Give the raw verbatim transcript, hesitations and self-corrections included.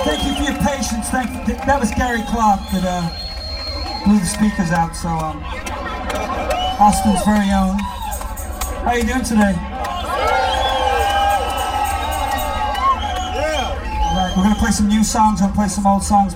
Thank you for your patience. Thank you. That was Gary Clark that uh, blew the speakers out. So um, Austin's very own. How you doing today? All right, we're gonna play some new songs. I'm gonna play some old songs.